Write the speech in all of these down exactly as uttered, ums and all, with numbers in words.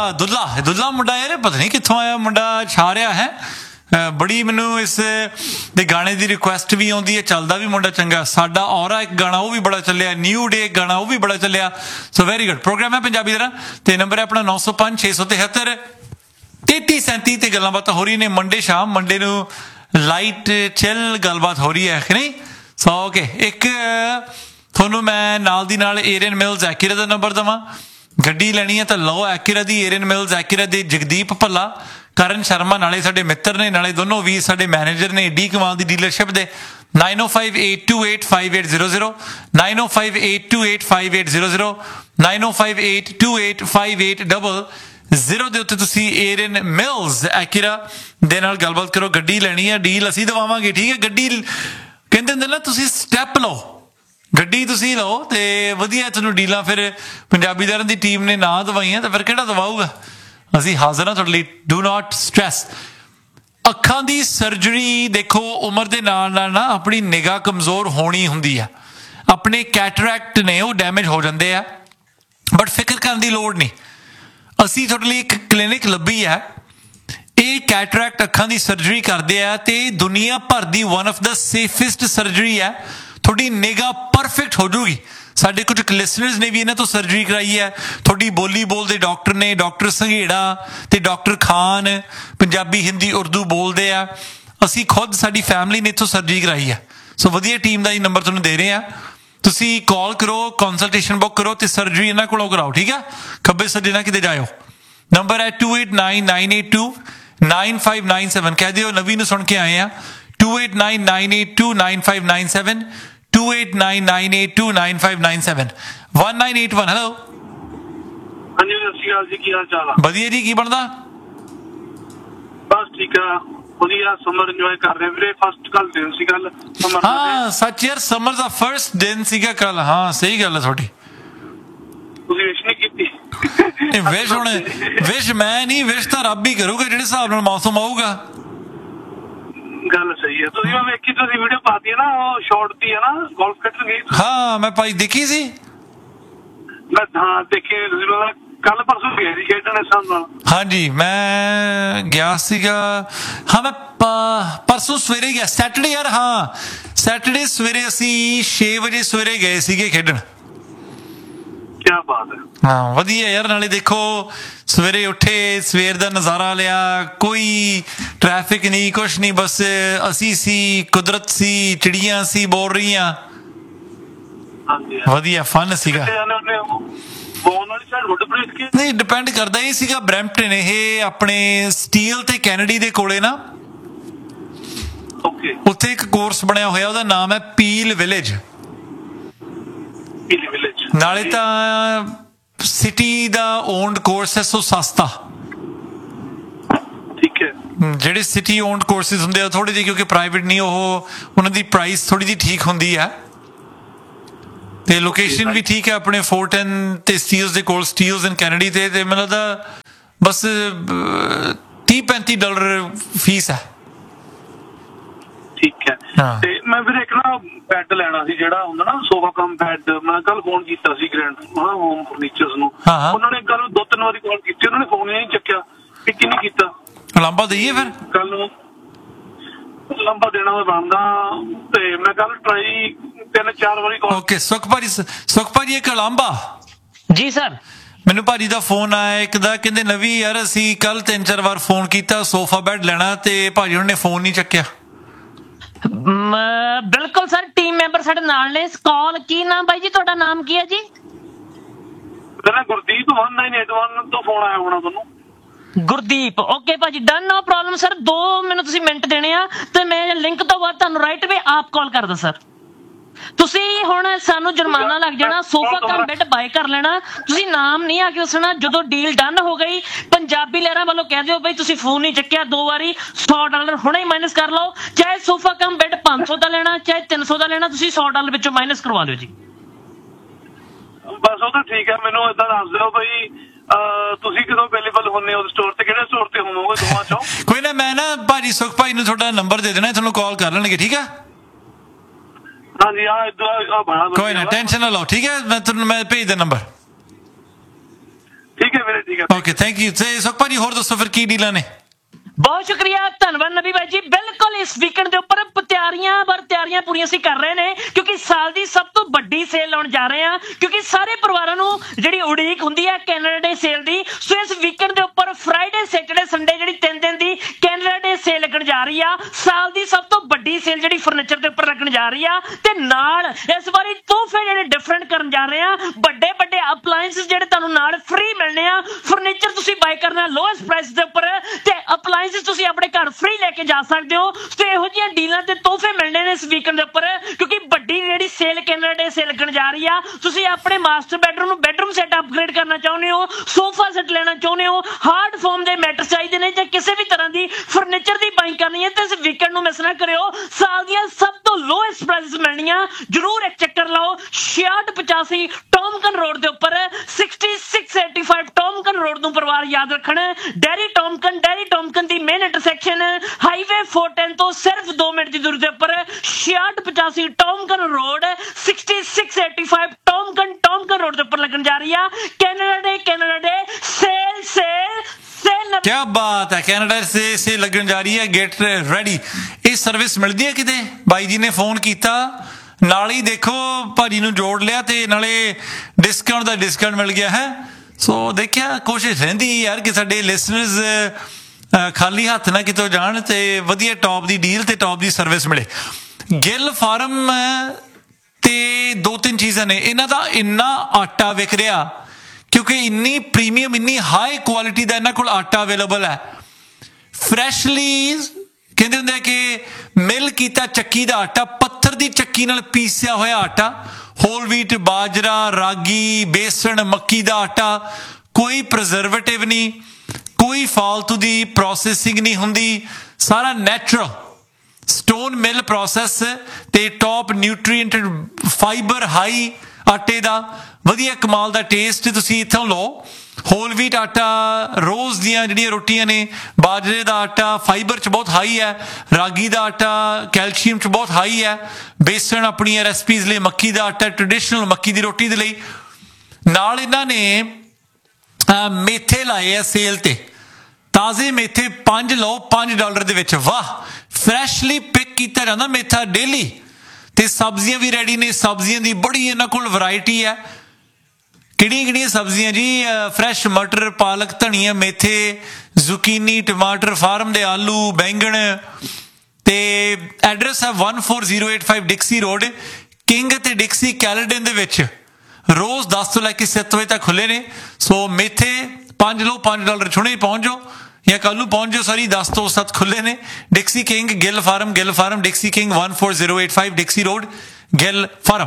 ਦੁੱਲਾ ਦੁੱਲਾ ਮੁੰਡਾ ਯਾਰ ਪਤਾ ਨਹੀਂ ਕਿੱਥੋਂ ਆਇਆ ਮੁੰਡਾ ਛਾ ਰਿਹਾ ਹੈ ਬੜੀ ਮੈਨੂੰ ਇਸ ਦੇ ਗਾਣੇ ਦੀ ਰਿਕੁਐਸਟ ਵੀ ਆਉਂਦੀ ਹੈ ਚੱਲਦਾ ਵੀ ਮੁੰਡਾ ਚੰਗਾ ਸਾਡਾ ਔਰਾ ਇੱਕ ਗਾਣਾ ਉਹ ਵੀ ਬੜਾ ਚੱਲਿਆ ਨਿਊ ਡੇ ਇੱਕ ਗਾਣਾ ਉਹ ਵੀ ਬੜਾ ਚੱਲਿਆ ਸੋ ਵੈਰੀ ਗੁੱਡ ਪ੍ਰੋਗਰਾਮ ਹੈ ਪੰਜਾਬੀ ਦਾ ਤੇ ਨੰਬਰ ਹੈ ਆਪਣਾ ਨੌ ਸੌ ਪੰਜ ਛੇ ਸੌ ਤਿਹੱਤਰ ਤੇਤੀ ਸੈਂਤੀ ਤੇ ਗੱਲਾਂ ਬਾਤਾਂ ਹੋ ਰਹੀਆਂ ਨੇ ਮੰਡੇ ਸ਼ਾਮ ਮੰਡੇ ਨੂੰ ਲਾਈਟ ਚਿਲ ਗੱਲਬਾਤ ਹੋ ਰਹੀ ਹੈ ਕਿ ਨਹੀਂ ਸੋ ਓਕੇ ਇੱਕ ਤੁਹਾਨੂੰ ਮੈਂ ਨਾਲ ਦੀ ਨਾਲ ਏਰੀਅਨ ਮਿਲਸ ਐਕੀਰਾ ਦਾ ਨੰਬਰ ਦੇਵਾਂ ਗੱਡੀ ਲੈਣੀ ਹੈ ਤਾਂ ਲਓ ਐਕੀਰਾ ਦੀ ਏਰੀਅਨ ਮਿਲਸ ਐਕੀਰਾ ਦੇ ਜਗਦੀਪ ਭੱਲਾ ਕਰਨ ਸ਼ਰਮਾ ਨਾਲੇ ਸਾਡੇ ਮਿੱਤਰ ਨੇ ਨਾਲੇ ਦੋਨੋਂ ਵੀ ਸਾਡੇ ਮੈਨੇਜਰ ਨੇ ਡੀ ਕਮਾਲ ਦੀ ਡੀਲਰਸ਼ਿਪ ਦੇ ਨਾਈਨ ਓ five eight two eight five eight zero zero nine ਓ five eight two eight five eight zero zero nine ਓ five eight two eight five eight double zero ਦੇ ਉੱਤੇ ਤੁਸੀਂ ਏਰੀਅਨ ਮਿਲਸ ਐਕੀਰਾ ਦੇ ਨਾਲ ਗੱਲਬਾਤ ਕਰੋ ਗੱਡੀ ਲੈਣੀ ਹੈ ਡੀਲ ਅਸੀਂ ਦਵਾਵਾਂਗੇ ਠੀਕ ਹੈ ਗੱਡੀ ਕਹਿੰਦੇ ਹੁੰਦੇ ਨਾ ਤੁਸੀਂ ਸਟੈਪ ਲਓ ਗੱਡੀ ਤੁਸੀਂ ਲਓ ਤੇ ਵਧੀਆ ਤੁਹਾਨੂੰ ਡੀਲਾਂ ਫਿਰ ਪੰਜਾਬੀਦਾਰਾਂ ਦੀ ਟੀਮ ਨੇ ਨਾ ਦਵਾਈਆਂ ਤਾਂ ਫਿਰ ਕਿਹੜਾ ਦਵਾਊਗਾ ਅਸੀਂ ਹਾਜ਼ਰ ਹਾਂ ਤੁਹਾਡੇ ਲਈ ਡੂ ਨਾਟ ਸਟ੍ਰੈਸ ਅੱਖਾਂ ਦੀ ਸਰਜਰੀ ਦੇਖੋ ਉਮਰ ਦੇ ਨਾਲ ਨਾਲ ਨਾ ਆਪਣੀ ਨਿਗਾਹ ਕਮਜ਼ੋਰ ਹੋਣੀ ਹੁੰਦੀ ਆ ਆਪਣੇ ਕੈਟਰੈਕਟ ਨੇ ਉਹ ਡੈਮੇਜ ਹੋ ਜਾਂਦੇ ਆ ਬਟ ਫਿਕਰ ਕਰਨ ਦੀ ਲੋੜ ਨਹੀਂ ਅਸੀਂ ਤੁਹਾਡੇ ਲਈ ਇੱਕ ਕਲੀਨਿਕ ਲੱਭੀ ਹੈ ਇਹ ਕੈਟਰੈਕਟ ਅੱਖਾਂ ਦੀ ਸਰਜਰੀ ਕਰਦੇ ਆ ਤੇ ਦੁਨੀਆ ਭਰ ਦੀ one of the safest surgery ਹੈ ਤੁਹਾਡੀ ਨਿਗਾਹ ਪਰਫੈਕਟ ਹੋ ਜਾਊਗੀ ਸਾਡੇ ਕੁਝ ਲਿਸਨਰਸ ਨੇ ਵੀ ਇਹਨਾਂ ਤੋਂ ਸਰਜਰੀ ਕਰਾਈ ਹੈ ਤੁਹਾਡੀ ਬੋਲੀ ਬੋਲਦੇ ਡਾਕਟਰ ਨੇ ਡਾਕਟਰ ਸੰਘੇੜਾ ਤੇ ਡਾਕਟਰ ਖਾਨ ਪੰਜਾਬੀ ਹਿੰਦੀ ਉਰਦੂ ਬੋਲਦੇ ਆ ਅਸੀਂ ਖੁਦ ਸਾਡੀ ਫੈਮਿਲੀ ਨੇ ਇੱਥੋਂ ਸਰਜਰੀ ਕਰਾਈ ਹੈ ਸੋ ਵਧੀਆ ਟੀਮ ਦਾ ਹੀ ਨੰਬਰ ਤੁਹਾਨੂੰ ਦੇ ਰਹੇ ਆ ਤੁਸੀਂ ਕਾਲ ਕਰੋ ਕੰਸਲਟੇਸ਼ਨ ਬੁੱਕ ਕਰੋ ਤੇ ਸਰਜਰੀ ਇਹਨਾਂ ਕੋਲੋਂ ਕਰਾਓ ਠੀਕ ਆ ਖੱਬੇ ਸੱਜੇ ਨਾ ਕਿਤੇ ਜਾਇਓ ਨੰਬਰ ਹੈ to eight nine nine eight two nine five nine seven ਕਹਿ ਦਿਓ ਨਵੀਂ ਨੂੰ ਸੁਣ ਕੇ ਆਏ ਆ to eight nine nine eight two nine five nine seven two eight nine nine eight two nine five nine seven one nine eight one hello ਹਾਂਜੀ ਸਤਿ ਸ਼੍ਰੀ ਅਕਾਲ ਜੀ ਕੀ ਹਾਲ ਚਾਲ ਆ ਵਧੀਆ ਜੀ ਕੀ ਬਣਦਾ ਬਸ ਠੀਕ ਆ ਵਧੀਆ ਸਮਰ ਇੰਜੋਏ ਕਰ ਰਹੇ ਵੀਰੇ ਫਸਟ ਕੱਲ ਦਿਨ ਸੀ ਕੱਲ ਸਮਰ ਹਾਂ ਸੱਚ ਯਾਰ ਸਮਰ ਦਾ ਫਰਸਟ ਦਿਨ ਸੀਗਾ ਕੱਲ ਹਾਂ ਸਹੀ ਗੱਲ ਹੈ ਤੁਹਾਡੀ ਤੁਸੀਂ ਵਿਸ਼ ਨਹੀਂ ਕੀਤੀ ਇਹ ਵਿਸ਼ ਹੁਣ ਵਿਸ਼ ਮੈਂ ਨਹੀਂ ਵਿਸ਼ ਤਾਂ ਰੱਬ ਹੀ ਕਰੂਗਾ ਜਿਹੜੇ ਹਿਸਾਬ ਨਾਲ ਮੌਸਮ ਆਊਗਾ ਗੱਲ ਸਹੀ ਹੈ ਤੁਸੀਂ ਮੈਂ ਵੇਖੀ ਤੁਸੀਂ ਵੀਡੀਓ ਪਾਤੀ ਹੈ ਨਾ ਉਹ ਸ਼ਾਰਟ ਦੀ ਹੈ ਨਾ ਗੋਲਫ ਖੇਡਣ ਗਈ ਹਾਂ ਮੈਂ ਭਾਈ ਦੇਖੀ ਸੀ ਮੈਂ ਹਾਂ ਦੇਖੀ ਕੱਲ ਪਰਸੋਂ ਗਿਆ ਸੀ ਖੇਡਣ ਸਾਹ ਨਾਲ ਹਾਂਜੀ ਮੈਂ ਗਿਆ ਸੀਗਾ ਹਾਂ ਮੈਂ ਪਰਸੋਂ ਸਵੇਰੇ ਗਿਆ ਸੈਟਰਡੇ ਯਾਰ ਹਾਂ ਸੈਟਰਡੇ ਸਵੇਰੇ ਅਸੀਂ ਛੇ ਵਜੇ ਸਵੇਰੇ ਗਏ ਸੀਗੇ ਖੇਡਣ ਕੀ ਬਾਤ ਹੈ ਹਾਂ ਵਧੀਆ ਯਾਰ ਨਾਲੇ ਦੇਖੋ ਸਵੇਰੇ ਉੱਠੇ ਸਵੇਰ ਦਾ ਨਜ਼ਾਰਾ ਲਿਆ ਕੋਈ ਟ੍ਰੈਫਿਕ ਨਹੀਂ ਕੁਛ ਨਹੀਂ ਬਸ ਅਸੀਂ ਸੀ ਕੁਦਰਤ ਸੀ ਚਿੜੀਆਂ ਸੀ ਬੋਲ ਰਹੀਆਂ ਵਧੀਆ ਫਨ ਸੀਗਾ ਨਹੀਂ ਡਿਪੈਂਡ ਕਰਦਾ ਇਹ ਸੀਗਾ ਬਰੈਂਪਟਨ ਇਹ ਆਪਣੇ ਸਟੀਲ ਤੇ ਕੈਨੇਡੀ ਦੇ ਕੋਲੇ ਨਾ ਉੱਥੇ ਇੱਕ ਕੋਰਸ ਬਣਿਆ ਹੋਇਆ ਉਹਦਾ ਨਾਮ ਹੈ ਪੀਲ ਵਿਲੇਜ ਨਾਲੇ ਤਾਂ ਸਿਟੀ ਦਾ ਓਨਡ ਕੋਰਸ ਹੈ ਸੋ ਸਸਤਾ ਠੀਕ ਹੈ ਜਿਹੜੇ ਸਿਟੀ ਓਨਡ ਕੋਰਸਿਸ ਹੁੰਦੇ ਆ ਥੋੜੇ ਜਿਹੇ ਕਿਉਂਕਿ ਪ੍ਰਾਈਵੇਟ ਨਹੀਂ ਉਹ ਉਹਨਾਂ ਦੀ ਪ੍ਰਾਈਸ ਥੋੜੀ ਜਿਹੀ ਠੀਕ ਹੁੰਦੀ ਹੈ ਤੇ ਲੋਕੇਸ਼ਨ ਵੀ ਠੀਕ ਹੈ ਆਪਣੇ ਫੋਰਟਨ ਤੇ ਸਟੀਲਸ ਦੇ ਕੋਲ ਸਟੀਲਸ ਇਨ ਕੈਨੇਡੀ ਤੇ ਤੇ ਮੈਨੂੰ ਲੱਗਦਾ ਬਸ ਤੀਹ ਪੈਂਤੀ ਡਾਲਰ ਫੀਸ ਹੈ ਠੀਕ ਹੈ ਤੇ ਮੈਂ ਫਿਰ ਇੱਕ ਨਾ ਬੈੱਡ ਲੈਣਾ ਸੀ ਜਿਹੜਾ ਹੁੰਦਾ ਨਾ ਸੋਫਾ ਕਮ ਬੈੱਡ ਮੈਂ ਕੱਲ ਫੋਨ ਕੀਤਾ ਸੀ ਗ੍ਰੈਂਡ ਹੋਮ ਫਰਨੀਚਰਸ ਨੂੰ ਉਹਨਾਂ ਨੇ ਕੱਲ ਦੋ ਤਿੰਨ ਵਾਰੀ ਕਾਲ ਕੀਤੀ ਉਹਨਾਂ ਨੇ ਫੋਨ ਹੀ ਨਹੀਂ ਚੱਕਿਆ ਪਿਕ ਹੀ ਨਹੀਂ ਕੀਤਾ ਲਾਂਬਾ ਦਈਏ ਫਿਰ ਕੱਲ ਨੂੰ ਲੰਬਾ ਦੇਣਾ ਹੋਇਆ ਬਣਦਾ ਤੇ ਮੈਂ ਕੱਲ ਟਰਾਈ ਤਿੰਨ ਚਾਰ ਵਾਰੀ ਕਾਲ ਓਕੇ ਸੁਖ ਭਾਜੀ ਸੁਖ ਭਾਜੀ ਇੱਕ ਲਾਂਬਾ ਜੀ ਸਰ ਮੈਨੂੰ ਭਾਜੀ ਦਾ ਫੋਨ ਆਇਆ ਇੱਕ ਦਾ ਕਹਿੰਦੇ ਨਵੀਂ ਯਾਰ ਅਸੀਂ ਕੱਲ ਤਿੰਨ ਚਾਰ ਵਾਰ ਫੋਨ ਕੀਤਾ ਸੋਫਾ ਬੈੱਡ ਲੈਣਾ ਤੇ ਭਾਜੀ ਉਹਨਾਂ ਨੇ ਫੋਨ ਨਹੀਂ ਚੱਕਿਆ ਬਿਲਕੁਲ ਸਰ ਟੀਮ ਮੈਂਬਰ ਸਾਡੇ ਨਾਲ ਨੇ ਕਾਲ ਕੀ ਨਾਮ ਬਾਈ ਜੀ ਤੁਹਾਡਾ ਨਾਮ ਕੀ ਹੈ ਜੀ ਮੇਰਾ ਗੁਰਦੀਪ ਇੱਕ ਨੌ ਅੱਠ ਇੱਕ ਤੋਂ ਫੋਨ ਆਇਆ ਹੋਣਾ ਤੁਹਾਨੂੰ ਗੁਰਦੀਪ ਓਕੇ ਭਾਜੀ ਡਨ ਨੋ ਪ੍ਰੋਬਲਮ ਸਰ ਦੋ ਮੈਨੂੰ ਤੁਸੀਂ ਮਿੰਟ ਦੇਣੇ ਆ ਤੇ ਮੈਂ ਲਿੰਕ ਤੋਂ ਬਾਅਦ ਤੁਹਾਨੂੰ ਰਾਈਟ ਵੇ ਆਪ ਕਾਲ ਕਰਦਾ ਸਰ ਤੁਸੀਂ ਹੁਣ ਸਾਨੂੰ ਜੁਰਮਾਨਾ ਲੱਗ ਜਾਣਾ ਸੋਫਾ ਕਮ ਬੈੱਡ ਬਾਏ ਕਰ ਲੈਣਾ ਤੁਸੀਂ ਨਾਮ ਨਹੀਂ ਆ ਕੇ ਦੱਸਣਾ ਜਦੋਂ ਡੀਲ ਡਨ ਹੋ ਗਈ ਪੰਜਾਬੀ ਲਹਿਰਾਂ ਵੱਲੋਂ ਕਹਿ ਦਿਓ ਬਈ ਤੁਸੀਂ ਫੋਨ ਨਹੀਂ ਚੱਕਿਆ ਦੋ ਵਾਰੀ ਸੌ ਡਾਲਰ ਹੁਣੇ ਹੀ ਮਾਈਨਸ ਕਰ ਲਓ ਚਾਹੇ ਸੋਫਾ ਕਮ ਬੈੱਡ ਪੰਜ ਸੌ ਦਾ ਲੈਣਾ ਚਾਹੇ ਤਿੰਨ ਸੌ ਦਾ ਲੈਣਾ ਤੁਸੀਂ ਸੌ ਡਾਲਰ ਵਿੱਚੋਂ ਮਾਈਨਸ ਕਰਵਾ ਦਿਓ ਜੀ ਬਸ ਉਹ ਤਾਂ ਠੀਕ ਹੈ ਮੈਨੂੰ ਏਦਾਂ ਦੱਸ ਦਿਓ ਬਈ ਤੁਸੀਂ ਕਦੋਂ ਅਵੇਲੇਬਲ ਹੁੰਦੇ ਹੋ ਸਟੋਰ ਤੇ ਕਿਹੜੇ ਸਟੋਰ ਤੇ ਹੋਵੋਗੇ ਦੋਵਾਂ ਚੋਂ ਕੋਈ ਨਾ ਮੈਂ ਨਾ ਭਾਜੀ ਸੁਖ ਭਾਈ ਨੂੰ ਤੁਹਾਡਾ ਨੰਬਰ ਦੇ ਦੇਣਾ ਤੁਹਾਨੂੰ ਕਾਲ ਕਰ ਲੈਣਗੇ ਠੀਕ ਆ ਹਾਂਜੀ ਆ ਇਦਾਂ ਬਣਾ ਕੋਈ ਨਾ ਟੈਨਸ਼ਨ ਨਾ ਲਓ ਠੀਕ ਹੈ ਮੈਂ ਤੁਹਾਨੂੰ ਮੈਂ ਭੇਜ ਦੇ ਨੰਬਰ ਠੀਕ ਠੀਕ ਹੈ ਵੀਰੇ, ਠੀਕ ਹੈ। Okay, thank you. ਤੇ ਸੁਖ ਭਾਜੀ ਹੋਰ ਦੱਸੋ ਫਿਰ ਕੀ ਡੀਲਾਂ ਨੇ? ਬਹੁਤ ਸ਼ੁਕਰੀਆ, ਧੰਨਵਾਦ ਨਬੀ ਭਾਈ ਜੀ। ਬਿਲਕੁਲ ਇਸ ਵੀਕਐਂਡ ਦੇ ਉੱਪਰ ਤਿਆਰੀਆਂ ਪਰ ਤਿਆਰੀਆਂ ਪੂਰੀਆਂ ਅਸੀਂ ਕਰ ਰਹੇ ਨੇ, ਕਿਉਂਕਿ ਸਾਲ ਦੀ ਸਭ ਤੋਂ ਵੱਡੀ ਸੇਲ ਲਾਉਣ ਜਾ ਰਹੇ ਹਾਂ, ਕਿਉਂਕਿ ਸਾਰੇ ਪਰਿਵਾਰਾਂ ਨੂੰ ਜਿਹੜੀ ਉਡੀਕ ਹੁੰਦੀ ਹੈ ਕੈਨੇਡਾ ਡੇ ਸੇਲ ਦੀ। ਸੋ ਇਸ ਵੀਕਐਂਡ ਦੇ ਉੱਪਰ ਫਰਾਈਡੇ, ਸੈਟਰਡੇ, ਸੰਡੇ ਜਿਹੜੀ ਤਿੰਨ ਦਿਨ ਦੀ ਕੈਨੇਡਾ ਡੇ ਸੇਲ ਲੱਗਣ ਜਾ ਰਹੀ ਆ। ਸਾਲ ਦੀ ਸਭ ਤੋਂ ਵੱਡੀ ਸੇਲ ਜਿਹੜੀ ਫਰਨੀਚਰ ਦੇ ਉੱਪਰ ਲੱਗਣ ਜਾ ਰਹੀ ਆ, ਤੇ ਨਾਲ ਇਸ ਵਾਰੀ ਤੋਹਫੇ ਜਿਹੜੇ ਡਿਫਰੈਂਟ ਕਰਨ ਜਾ ਰਹੇ ਆ। ਵੱਡੇ ਵੱਡੇ ਅਪਲਾਈਐਂਸਸ ਜਿਹੜੇ ਤੁਹਾਨੂੰ ਨਾਲ ਫ੍ਰੀ ਮਿਲਣੇ ਆ। ਫਰਨੀਚਰ ਤੁਸੀਂ ਬਾਈ ਕਰਨਾ ਲੋਐਸਟ ਪ੍ਰਾਈਸ ਦੇ ਉੱਪਰ, ਤੇ ਅਪਲਾਈਐਂਸਸ ਤੁਸੀਂ ਆਪਣੇ ਘਰ ਫ੍ਰੀ ਲੈ ਕੇ ਜਾ ਸਕਦੇ ਹੋ। ਤੇ ਇਹੋ ਜਿਹੀਆਂ ਡੀਲਾਂ ਤੇ ਤੋਹਫੇ ਮਿਲਣੇ ਨੇ ਇਸ ਵੀਕਐਂਡ ਦੇ ਉੱਪਰ, ਕਿਉਂਕਿ ਵੱਡੀ ਜਿਹੜੀ ਸੇਲ ਕੈਨੇਡਾ ਡੇ ਸੇਲ ਲੱਗਣ ਜਾ ਰਹੀ ਆ। ਤੁਸੀਂ ਆਪਣੇ ਮਾਸਟਰ ਬੈਡਰੂਮ ਨੂੰ ਬੈਡਰੂਮ ਸੈੱਟ ਅਪਗ੍ਰੇਡ ਕਰਨਾ ਚਾਹੁੰਦੇ ਹੋ, ਸੋਫਾ ਸੈੱਟ ਲੈਣਾ ਚਾਹੁੰਦੇ ਹੋ, ਹਾਰਡ ਫਾਰਮ ਦੇ ਮੈਟਰ ਚਾਹੀਦੇ ਨੇ, ਜਾਂ ਕਿਸੇ ਵੀ ਤਰ੍ਹਾਂ ਦੀ ਫਰਨੀਚਰ ਦੀ ਬਾਈਂਗ ਕਰਨੀ ਹੈ, ਤੇ ਇਸ ਵੀਕਐਂਡ ਨੂੰ ਮਿਸ ਨਾ ਕਰਿਓ। ਸਾਲ ਦੀਆਂ ਸਭ ਤੋਂ ਲੋਐਸਟ ਪ੍ਰਾਈਸਿਸ ਮਿਲਣੀਆਂ, ਜਰੂਰ ਇੱਕ ਚੱਕਰ ਲਾਓ। ਛਿਆਹਠ ਪਚਾਸੀ ਟੌਮਕਨ ਰੋਡ ਦੇ ਉੱਪਰ, ਛਿਆਸੀ ਸੌ ਪਚਾਸੀ ਟੌਮਕਨ ਰੋਡ ਨੂੰ ਪਰਿਵਾਰ ਯਾਦ ਰੱਖਣ। ਡੈਰੀ ਟੌਮਕਨ, ਡੈਰੀ ਟੌਮਕਨ ਦੀ ਮੇਨ ਇੰਟਰਸੈਕਸ਼ਨ ਹਾਈਵੇ ਚਾਰ ਸੌ ਦਸ ਤੋਂ ਸਿਰਫ ਦੋ ਮਿੰਟ ਦੀ ਦੂਰੀ ਦੇ ਉੱਪਰ, ਛਿਆਹਠ ਪਚਾਸੀ ਟੌਮਕਨ ਰੋਡ, ਛਿਆਸੀ ਸੌ ਪਚਾਸੀ ਟੌਮਕਨ ਟੌਮਕਨ ਰੋਡ ਦੇ ਉੱਪਰ ਲੱਗਣ ਜਾ ਰਹੀ ਆ ਕੈਨੇਡਾ ਡੇ ਕੈਨੇਡਾ ਡੇ ਸੇਲ ਸੇਲ ਸੇਲ। ਕਿਆ ਬਾਤ ਹੈ, ਕੈਨੇਡਾ ਸੇ ਸੇ ਲੱਗਣ ਜਾ ਰਹੀ ਹੈ, ਗੈਟ ਰੈਡੀ। ਇਹ ਸਰਵਿਸ ਮਿਲਦੀ ਹੈ ਕਿਤੇ? ਬਾਈ ਜੀ ਨੇ ਫੋਨ ਕੀਤਾ, ਨਾਲ ਹੀ ਦੇਖੋ ਭਾਜੀ ਨੂੰ ਜੋੜ ਲਿਆ, ਤੇ ਨਾਲੇ ਡਿਸਕਾਊਂਟ ਦਾ ਡਿਸਕਾਊਂਟ ਮਿਲ ਗਿਆ ਹੈ। ਸੋ ਦੇਖਿਆ, ਕੋਸ਼ਿਸ਼ ਰਹਿੰਦੀ ਯਾਰ ਕਿ ਸਾਡੇ ਲਿਸਨਰਸ ਖਾਲੀ ਹੱਥ ਨਾ ਕਿਤੋਂ ਜਾਣ, ਤੇ ਵਧੀਆ ਟੌਪ ਦੀ ਡੀਲ ਤੇ ਟੌਪ ਦੀ ਸਰਵਿਸ ਮਿਲੇ। ਗਿੱਲ ਫਾਰਮ ਤੇ ਦੋ ਤਿੰਨ ਚੀਜ਼ਾਂ ਨੇ ਇਹਨਾਂ ਦਾ। ਇੰਨਾ ਆਟਾ ਵਿਕ ਰਿਹਾ ਕਿਉਂਕਿ ਇੰਨੀ ਪ੍ਰੀਮੀਅਮ, ਇੰਨੀ ਹਾਈ ਕੁਆਲਿਟੀ ਦਾ ਇਹਨਾਂ ਕੋਲ ਆਟਾ ਅਵੇਲੇਬਲ ਹੈ। ਫਰੈਸ਼ਲੀ ਕਹਿੰਦੇ ਹੁੰਦੇ ਆ ਕਿ ਮਿਲ ਕੀਤਾ ਚੱਕੀ ਦਾ ਆਟਾ, ਪੱਥਰ ਦੀ ਚੱਕੀ ਨਾਲ ਪੀਸਿਆ ਹੋਇਆ ਆਟਾ, ਹੋਲ ਵੀਟ, ਬਾਜਰਾ, ਰਾਗੀ, ਬੇਸਣ, ਮੱਕੀ ਦਾ ਆਟਾ, ਕੋਈ ਪ੍ਰੀਜ਼ਰਵੇਟਿਵ ਨਹੀਂ, ਕੋਈ ਫਾਲਤੂ ਦੀ ਪ੍ਰੋਸੈਸਿੰਗ ਨਹੀਂ ਹੁੰਦੀ, ਸਾਰਾ ਨੈਚੁਰਲ ਸਟੋਨ ਮਿਲ ਪ੍ਰੋਸੈਸ, ਤੇ ਟੌਪ ਨਿਊਟ੍ਰੀਐਂਟ ਫਾਈਬਰ ਹਾਈ ਆਟੇ ਦਾ, ਵਧੀਆ ਕਮਾਲ ਦਾ ਟੇਸਟ ਤੁਸੀਂ ਇੱਥੋਂ ਲਓ। ਹੋਲ ਵੀਟ ਆਟਾ, ਰੋਜ਼ ਦੀਆਂ ਜਿਹੜੀਆਂ ਰੋਟੀਆਂ ਨੇ, ਬਾਜਰੇ ਦਾ ਆਟਾ ਫਾਈਬਰ 'ਚ ਬਹੁਤ ਹਾਈ ਹੈ, ਰਾਗੀ ਦਾ ਆਟਾ ਕੈਲਸ਼ੀਅਮ 'ਚ ਬਹੁਤ ਹਾਈ ਹੈ, ਬੇਸਣ ਆਪਣੀਆਂ ਰੈਸਪੀਜ਼ ਲਈ, ਮੱਕੀ ਦਾ ਆਟਾ ਟ੍ਰੈਡੀਸ਼ਨਲ ਮੱਕੀ ਦੀ ਰੋਟੀ ਦੇ ਲਈ। ਨਾਲ ਇਹਨਾਂ ਨੇ ਮੇਥੇ ਲਾਏ ਆ ਸੇਲ ਤੇ, ਤਾਜ਼ੇ ਮੇਥੇ ਪੰਜ ਲਓ ਪੰਜ ਡਾਲਰ ਦੇ ਵਿੱਚ। ਵਾਹ, ਫਰੈਸ਼ਲੀ ਪਿਕ ਕੀਤਾ ਜਾਂਦਾ ਮੇਥਾ ਡੇਲੀ। ਤੇ ਸਬਜ਼ੀਆਂ ਵੀ ਰੈਡੀ ਨੇ, ਸਬਜ਼ੀਆਂ ਦੀ ਬੜੀ ਇਹਨਾਂ ਕੋਲ ਵੈਰਾਈਟੀ ਹੈ। ਕਿਹੜੀਆਂ ਕਿਹੜੀਆਂ ਸਬਜ਼ੀਆਂ ਜੀ? ਫਰੈਸ਼ ਮਟਰ, ਪਾਲਕ, ਧਨੀਆ, ਮੇਥੇ, ਜ਼ੁਕੀਨੀ, ਟਮਾਟਰ, ਫਾਰਮ ਦੇ ਆਲੂ, ਬੈਂਗਣ। ਤੇ ਐਡਰੈਸ ਹੈ ਇੱਕ ਚਾਰ ਜ਼ੀਰੋ ਅੱਠ ਪੰਜ ਡਿਕਸੀ ਰੋਡ, ਕਿੰਗ ਤੇ ਡਿਕਸੀ ਕੈਲਡਨ ਦੇ ਵਿੱਚ। ਰੋਜ਼ ਦਸ ਤੋਂ ਲੈ ਕੇ ਸੱਤ ਵਜੇ ਤੱਕ ਖੁੱਲੇ ਨੇ। ਸੋ ਮੇਥੇ ਪੰਜ ਲਓ ਪੰਜ ਡਾਲਰ, ਛੁਣੇ ਪਹੁੰਚ ਜਾਓ ਜਾਂ ਕੱਲ ਨੂੰ ਪਹੁੰਚ ਜਾਓ। ਸਾਰੀ ਦਸ ਤੋਂ ਸੱਤ ਖੁੱਲੇ ਨੇ। ਡਿਕਸੀ king, Gill farm, Gill farm ਡਿਕਸੀ king, ਇੱਕ ਚਾਰ ਜ਼ੀਰੋ ਅੱਠ ਪੰਜ ਡਿਕਸੀ ਰੋਡ, ਗਿੱਲ ਫਾਰਮ।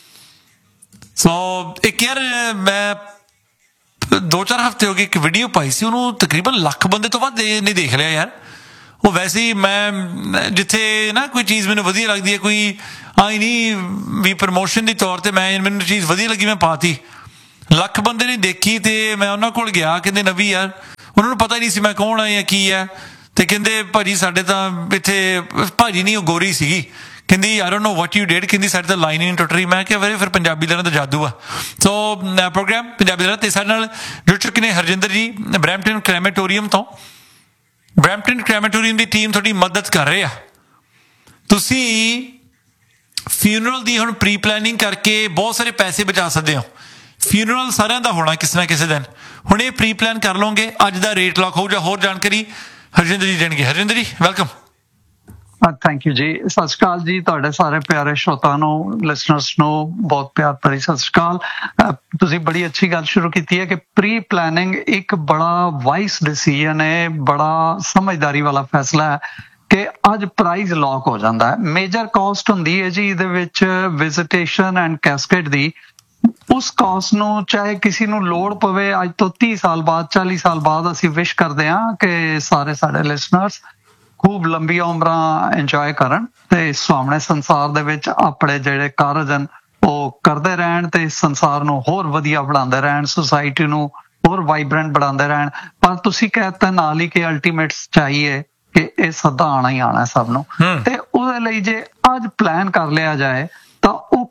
ਸੋ ਇੱਕ ਯਾਰ ਮੈਂ ਦੋ ਚਾਰ ਹਫ਼ਤੇ ਹੋ ਗਏ ਇੱਕ ਵੀਡੀਓ ਪਾਈ ਸੀ, ਉਹਨੂੰ ਤਕਰੀਬਨ ਲੱਖ ਬੰਦੇ ਤੋਂ ਵੱਧ ਨੇ ਦੇਖ ਲਿਆ ਯਾਰ। ਉਹ ਵੈਸੇ ਹੀ ਮੈਂ ਜਿੱਥੇ ਨਾ ਕੋਈ ਚੀਜ਼ ਮੈਨੂੰ ਵਧੀਆ ਲੱਗਦੀ ਹੈ, ਕੋਈ ਆਈ ਨਹੀਂ ਵੀ ਪ੍ਰਮੋਸ਼ਨ ਦੇ ਤੌਰ ਤੇ, ਮੈਂ ਮੈਨੂੰ ਚੀਜ਼ ਵਧੀਆ ਲੱਗੀ ਮੈਂ ਪਾਤੀ, ਲੱਖ ਬੰਦੇ ਨੇ ਦੇਖੀ। ਤੇ ਮੈਂ ਉਹਨਾਂ ਕੋਲ ਗਿਆ, ਕਹਿੰਦੇ ਨਵੀ ਯਾਰ, ਉਹਨਾਂ ਨੂੰ ਪਤਾ ਹੀ ਨਹੀਂ ਸੀ ਮੈਂ ਕੌਣ ਆ ਜਾਂ ਕੀ ਹੈ। ਤੇ ਕਹਿੰਦੇ ਭਾਜੀ ਸਾਡੇ ਤਾਂ ਇੱਥੇ, ਭਾਜੀ ਨਹੀਂ ਉਹ ਗੋਰੀ ਸੀਗੀ, ਕਹਿੰਦੀ I don't know what you did, ਕਹਿੰਦੀ ਸਾਡੇ ਤਾਂ ਲਾਈਨ ਹੀ ਨਹੀਂ ਟੁੱਟ ਰਹੀ। ਮੈਂ ਕਿਹਾ ਵੀਰੇ ਫਿਰ ਪੰਜਾਬੀ ਲੈਣਾ ਤਾਂ ਜਾਦੂ ਆ। ਸੋ ਪ੍ਰੋਗਰਾਮ ਪੰਜਾਬੀ ਲੈਣਾ, ਤੇ ਸਾਡੇ ਨਾਲ ਜੁੜ ਚੁੱਕੇ ਨੇ ਹਰਜਿੰਦਰ ਜੀ ਬਰੈਂਪਟਨ ਕ੍ਰੈਮੇਟੋਰੀਅਮ ਤੋਂ। ਬਰੈਂਪਟਨ ਕ੍ਰੈਮੇਟੋਰੀਅਮ ਦੀ ਟੀਮ ਤੁਹਾਡੀ ਮਦਦ ਕਰ ਰਹੇ ਆ। ਤੁਸੀਂ ਫਿਊਨਰਲ ਦੀ ਹੁਣ ਪ੍ਰੀ ਪਲੈਨਿੰਗ ਕਰਕੇ ਬਹੁਤ ਸਾਰੇ ਪੈਸੇ ਬਚਾ ਸਕਦੇ ਹੋ। ਫਿਊਨਰਲ ਸਾਰਿਆਂ ਦਾ ਹੋਣਾ ਕਿਸੇ ਨਾ ਕਿਸੇ ਦਿਨ, ਹੁਣ ਇਹ ਪ੍ਰੀ ਪਲਾਨ ਕਰ ਲਓਗੇ, ਅੱਜ ਦਾ ਰੇਟ ਲੌਕ ਹੋ ਜਾ। ਹੋਰ ਜਾਣਕਾਰੀ ਹਰਜਿੰਦਰ ਜੀ ਦੇਣਗੇ। ਹਰਜਿੰਦਰ ਜੀ ਵੈਲਕਮ। ਥੈਂਕ ਯੂ ਜੀ। ਸਤਿ ਸ਼੍ਰੀ ਅਕਾਲ ਜੀ, ਤੁਹਾਡੇ ਸਾਰੇ ਪਿਆਰੇ ਸ਼ਰੋਤਾ ਨੂੰ, ਲਿਸਨਰਸ ਨੂੰ ਬਹੁਤ ਪਿਆਰ ਭਰੀ ਸਤਿ ਸ਼੍ਰੀ ਅਕਾਲ। ਤੁਸੀਂ ਬੜੀ ਅੱਛੀ ਗੱਲ ਸ਼ੁਰੂ ਕੀਤੀ ਹੈ ਕਿ ਪ੍ਰੀ ਪਲੈਨਿੰਗ ਇੱਕ ਬੜਾ ਵਾਈਸ ਡਿਸੀਜਨ ਹੈ, ਬੜਾ ਸਮਝਦਾਰੀ ਵਾਲਾ ਫੈਸਲਾ ਹੈ ਕਿ ਅੱਜ ਪ੍ਰਾਈਸ ਲੌਕ ਹੋ ਜਾਂਦਾ ਹੈ। ਮੇਜਰ ਕਾਸਟ ਹੁੰਦੀ ਹੈ ਜੀ ਇਹਦੇ ਵਿੱਚ ਵਿਜ਼ਿਟੇਸ਼ਨ ਐਂਡ ਕੈਸਕੇਡ ਦੀ। ਉਸ ਕਾਸਟ ਨੂੰ ਚਾਹੇ ਕਿਸੇ ਨੂੰ ਲੋੜ ਪਵੇ ਅੱਜ ਤੋਂ ਤੀਹ ਸਾਲ ਬਾਅਦ, ਚਾਲੀ ਸਾਲ ਬਾਅਦ, ਅਸੀਂ ਵਿਸ਼ ਕਰਦੇ ਹਾਂ ਕਿ ਸਾਰੇ ਸਾਡੇ ਲਿਸਨਰਸ ਖੂਬ ਲੰਬੀਆਂ ਉਮਰਾਂ ਇੰਜੋਏ ਕਰਨ ਤੇ ਸੁਹਾਵਣੇ ਸੰਸਾਰ ਦੇ ਵਿੱਚ ਆਪਣੇ ਜਿਹੜੇ ਕਾਰਜ ਹਨ ਉਹ ਕਰਦੇ ਰਹਿਣ, ਤੇ ਸੰਸਾਰ ਨੂੰ ਹੋਰ ਵਧੀਆ ਬਣਾਉਂਦੇ ਰਹਿਣ, ਸੁਸਾਇਟੀ ਨੂੰ ਹੋਰ ਵਾਈਬ੍ਰੈਂਟ ਬਣਾਉਂਦੇ ਰਹਿਣ। ਪਰ ਤੁਸੀਂ ਕਹਿਤਾ ਨਾਲ ਹੀ ਕਿ ਅਲਟੀਮੇਟਸ ਚਾਹੀਏ ਕਿ ਇਹ ਸਦਾ ਆਣਾ ਹੀ ਆਣਾ ਸਭ ਨੂੰ, ਤੇ ਉਹਦੇ ਲਈ ਜੇ ਅੱਜ ਪਲਾਨ ਕਰ ਲਿਆ ਜਾਏ ਤਾਂ ਉਹ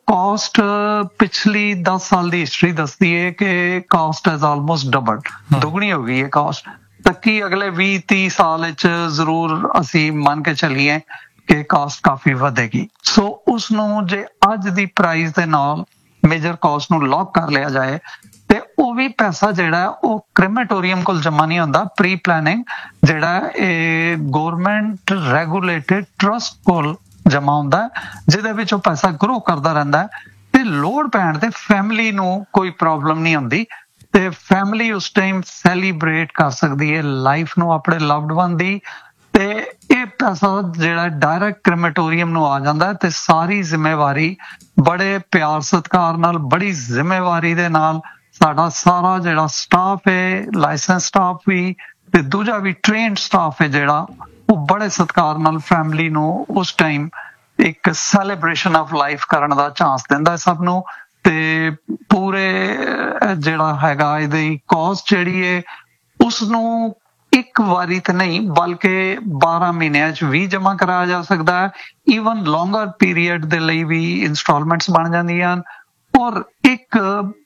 ਕਾਸਟ ਪਿਛਲੀ ਦਸ ਸਾਲ ਦੀ ਹਿਸਟਰੀ ਦੱਸਦੀ ਹੈ ਕਿ ਕਾਸਟ ਹੈਜ਼ ਆਲਮੋਸਟ ਡਬਲਡ, ਦੁਗਣੀ ਹੋ ਗਈ ਹੈ ਕਾਸਟ। ਤਾਂ ਕੀ ਅਗਲੇ ਵੀਹ ਤੀਹ ਸਾਲ ਵਿੱਚ ਜ਼ਰੂਰ ਅਸੀਂ ਮੰਨ ਕੇ ਚੱਲੀਏ ਕਿ ਕਾਸਟ ਕਾਫੀ ਵਧੇਗੀ। ਸੋ ਉਸ ਨੂੰ ਜੇ ਅੱਜ ਦੀ ਪ੍ਰਾਈਸ ਦੇ ਨਾਲ ਮੇਜਰ ਕਾਸਟ ਨੂੰ ਲੌਕ ਕਰ ਲਿਆ ਜਾਏ ਤੇ ਉਹ ਵੀ ਪੈਸਾ ਜਿਹੜਾ ਉਹ ਕ੍ਰੈਮੇਟੋਰੀਅਮ ਕੋਲ ਜਮਾ ਨਹੀਂ ਹੁੰਦਾ। ਪ੍ਰੀ ਪਲੈਨਿੰਗ ਜਿਹੜਾ ਇਹ ਗਵਰਨਮੈਂਟ ਰੈਗੂਲੇਟਡ ਟਰਸਟ ਕੋਲ ਜਮਾ ਹੁੰਦਾ, ਜਿਹਦੇ ਵਿੱਚ ਉਹ ਪੈਸਾ ਗਰੋ ਕਰਦਾ ਰਹਿੰਦਾ ਤੇ ਲੋੜ ਪੈਣ ਤੇ ਫੈਮਿਲੀ ਨੂੰ ਕੋਈ ਪ੍ਰੋਬਲਮ ਨਹੀਂ ਹੁੰਦੀ ਤੇ ਫੈਮਿਲੀ ਉਸ ਟਾਈਮ ਸੈਲੀਬ੍ਰੇਟ ਕਰ ਸਕਦੀ ਹੈ ਲਾਈਫ ਨੂੰ ਆਪਣੇ ਲਵਡ ਵਨ ਦੀ। ਤੇ ਇਹ ਪੈਸਾ ਜਿਹੜਾ ਡਾਇਰੈਕਟ ਕ੍ਰੈਮੇਟੋਰੀਅਮ ਨੂੰ ਆ ਜਾਂਦਾ ਤੇ ਸਾਰੀ ਜ਼ਿੰਮੇਵਾਰੀ ਬੜੇ ਪਿਆਰ ਸਤਿਕਾਰ ਨਾਲ, ਬੜੀ ਜ਼ਿੰਮੇਵਾਰੀ ਦੇ ਨਾਲ ਸਾਡਾ ਸਾਰਾ ਜਿਹੜਾ ਸਟਾਫ ਹੈ, ਲਾਇਸੈਂਸ ਸਟਾਫ ਵੀ ਤੇ ਦੂਜਾ ਵੀ ਟ੍ਰੇਨਡ ਸਟਾਫ ਹੈ ਜਿਹੜਾ, ਉਹ ਬੜੇ ਸਤਿਕਾਰ ਨਾਲ ਫੈਮਿਲੀ ਨੂੰ ਉਸ ਟਾਈਮ ਇੱਕ ਸੈਲੀਬ੍ਰੇਸ਼ਨ ਆਫ ਲਾਈਫ ਕਰਨ ਦਾ ਚਾਂਸ ਦਿੰਦਾ ਸਭ ਨੂੰ। ਤੇ ਪੂਰੇ ਜਿਹੜਾ ਹੈਗਾ ਇਹਦੀ ਕਾਸਟ ਜਿਹੜੀ ਹੈ ਉਸ ਨੂੰ ਇੱਕ ਵਾਰੀ ਤੇ ਨਹੀਂ ਬਲਕਿ ਬਾਰਾਂ ਮਹੀਨਿਆਂ ਚ ਵੀ ਜਮਾ ਕਰਾਇਆ ਜਾ ਸਕਦਾ ਹੈ। ਈਵਨ ਲੌਂਗਰ ਪੀਰੀਅਡ ਦੇ ਲਈ ਵੀ ਇੰਸਟਾਲਮੈਂਟਸ ਬਣ ਜਾਂਦੀਆਂ ਹਨ। ਔਰ ਇੱਕ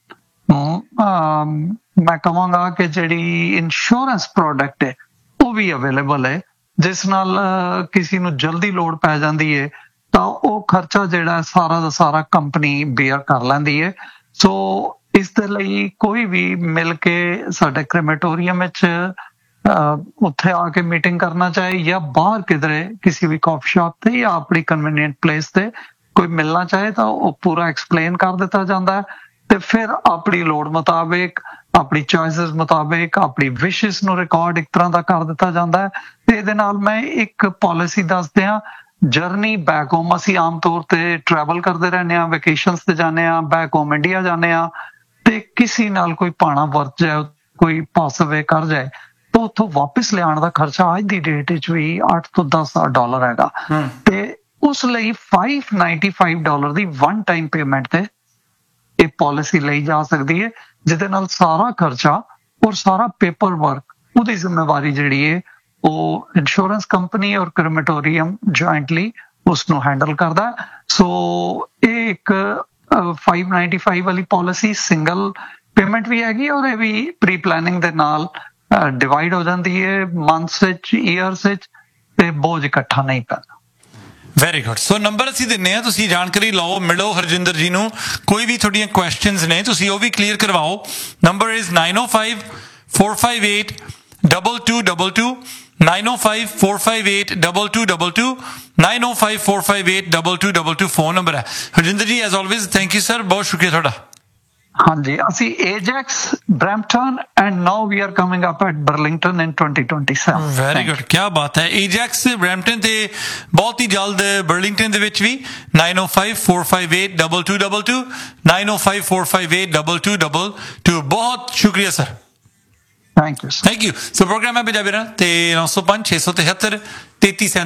ਮੈਂ ਕਹਾਂਗਾ ਕਿ ਜਿਹੜੀ ਇੰਸ਼ੋਰੈਂਸ ਪ੍ਰੋਡਕਟ ਹੈ ਉਹ ਵੀ ਅਵੇਲੇਬਲ ਹੈ, ਜਿਸ ਨਾਲ ਕਿਸੇ ਨੂੰ ਜਲਦੀ ਲੋੜ ਪੈ ਜਾਂਦੀ ਹੈ ਤਾਂ ਉਹ ਖਰਚਾ ਜਿਹੜਾ ਸਾਰਾ ਦਾ ਸਾਰਾ ਕੰਪਨੀ ਬੇਅਰ ਕਰ ਲੈਂਦੀ ਹੈ। ਸੋ ਇਸ ਦੇ ਲਈ ਕੋਈ ਵੀ ਮਿਲ ਕੇ ਸਾਡੇ ਕ੍ਰੈਮੇਟੋਰੀਅਮ ਵਿੱਚ ਉੱਥੇ ਆ ਕੇ ਮੀਟਿੰਗ ਕਰਨਾ ਚਾਹੇ ਜਾਂ ਬਾਹਰ ਕਿਧਰੇ ਕਿਸੇ ਵੀ ਕਾਫੀ ਸ਼ਾਪ ਤੇ ਜਾਂ ਆਪਣੀ ਕਨਵੀਨੀਅੰਟ ਪਲੇਸ ਤੇ ਕੋਈ ਮਿਲਣਾ ਚਾਹੇ ਤਾਂ ਉਹ ਪੂਰਾ ਐਕਸਪਲੇਨ ਕਰ ਦਿੱਤਾ ਜਾਂਦਾ ਹੈ ਤੇ ਫਿਰ ਆਪਣੀ ਲੋੜ ਮੁਤਾਬਿਕ, ਆਪਣੀ ਚੋਇਸਸ ਮੁਤਾਬਿਕ, ਆਪਣੀ ਵਿਸ਼ੇਸ ਨੂੰ ਰਿਕਾਰਡ ਇੱਕ ਤਰ੍ਹਾਂ ਦਾ ਕਰ ਦਿੱਤਾ ਜਾਂਦਾ ਹੈ। ਤੇ ਇਹਦੇ ਨਾਲ ਮੈਂ ਇੱਕ ਪਾਲਿਸੀ ਦੱਸ ਦਿਆਂ, ਜਰਨੀ ਬੈਕ ਹੋਮ ਅਸੀਂ ਆਮ ਤੌਰ ਤੇ ਟਰੈਵਲ ਕਰਦੇ ਰਹਿੰਦੇ ਹਾਂ, ਵੈਕੇਸ਼ਨਸ ਤੇ ਜਾਂਦੇ ਹਾਂ, ਬੈਕ ਹੋਮ ਇੰਡੀਆ ਜਾਂਦੇ ਹਾਂ ਤੇ ਕਿਸੇ ਨਾਲ ਕੋਈ ਪਾਣਾ ਵਰਤ ਜਾਏ, ਕੋਈ ਪਾਸ ਅਵੇ ਕਰ ਜਾਏ ਤਾਂ ਉੱਥੋਂ ਵਾਪਿਸ ਲਿਆਉਣ ਦਾ ਖਰਚਾ ਅੱਜ ਦੀ ਡੇਟ ਵਿੱਚ ਵੀ ਅੱਠ ਤੋਂ ਦਸ ਡਾਲਰ ਹੈਗਾ। ਤੇ ਉਸ ਲਈ ਪੰਜ ਸੌ ਪਚਾਨਵੇਂ ਡਾਲਰ ਦੀ ਵਨ ਟਾਈਮ ਪੇਮੈਂਟ ਤੇ ਇਹ ਪਾਲਿਸੀ ਲਈ ਜਾ ਸਕਦੀ ਹੈ, ਜਿਹਦੇ ਨਾਲ ਸਾਰਾ ਖਰਚਾ ਔਰ ਸਾਰਾ ਪੇਪਰ ਵਰਕ ਉਹਦੀ ਜ਼ਿੰਮੇਵਾਰੀ ਜਿਹੜੀ ਹੈ ਉਹ ਇੰਸ਼ੋਰੈਂਸ ਕੰਪਨੀ ਔਰ ਕ੍ਰੈਮੇਟੋਰੀਅਮ ਜੁਆਇੰਟਲੀ ਉਸ ਨੂੰ ਹੈਂਡਲ ਕਰਦਾ। ਸੋ ਇਹ ਇੱਕ ਪੰਜ ਸੌ ਪਚਾਨਵੇਂ ਵਾਲੀ ਪਾਲਿਸੀ ਸਿੰਗਲ ਪੇਮੈਂਟ ਵੀ ਹੈਗੀ ਔਰ ਇਹ ਵੀ ਪ੍ਰੀ ਪਲੈਨਿੰਗ ਦੇ ਨਾਲ ਡਿਵਾਈਡ ਹੋ ਜਾਂਦੀ ਹੈ ਮੰਥਸ ਵਿੱਚ, ਈਅਰਸ ਵਿੱਚ, ਤੇ ਬੋਝ ਇਕੱਠਾ ਨਹੀਂ ਪੈਂਦਾ। Very good. ਸੋ ਨੰਬਰ ਅਸੀਂ ਦਿੰਨੇ ਆ, ਤੁਸੀਂ ਜਾਣਕਾਰੀ ਲਓ, ਮਿਲੋ ਹਰਜਿੰਦਰ ਜੀ ਨੂੰ। ਕੋਈ ਵੀ ਤੁਹਾਡੀਆਂ ਕੁਐਸਚਨਸ ਨੇ ਤੁਸੀਂ ਉਹ ਵੀ ਕਲੀਅਰ ਕਰਵਾਓ। Number is nine O five four five eight double two double two nine O five four five eight double two double two nine O five four five eight double two double two phone number ਹੈ। ਹਰਜਿੰਦਰ ਜੀ as always thank you sir, ਬਹੁਤ ਸ਼ੁਕਰੀਆ ਤੁਹਾਡਾ। ਹਾਂਜੀ, ਅਸੀਂ ਏਜੈਕਸ, Brampton and now we are coming up at Burlington in twenty twenty-seven। Very good, ਕੀ ਬਾਤ ਹੈ। ਏਜੈਕਸ, Brampton ਤੇ ਬਹੁਤ ਹੀ ਜਲਦ ਬਰਲਿੰਗਟਨ ਦੇ ਵਿੱਚ ਵੀ ਨਾਈਨ ਓ five four five eight double two double two nine ਓ five four five eight double two double two. ਬਹੁਤ ਸ਼ੁਕਰੀਆ sir, thank you thank you. So programme ਹੈ ਪੰਜਾਬੀ ਰਾਂ ਤੇ ਨੌ ਸੌ ਪੰਜ ਛੇ ਸੌ ਤਿਹੱਤਰ ਤੇਤੀ